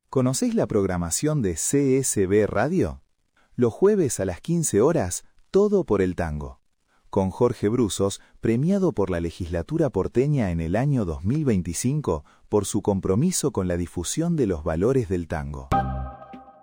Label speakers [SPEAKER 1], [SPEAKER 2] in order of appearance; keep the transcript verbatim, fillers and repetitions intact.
[SPEAKER 1] ¿Conocéis la programación de C S B Radio? Los jueves a las quince horas, todo por el tango. Con Jorge Bruzos, premiado por la legislatura porteña en el año dos mil veinticinco por su compromiso con la difusión de los valores del tango.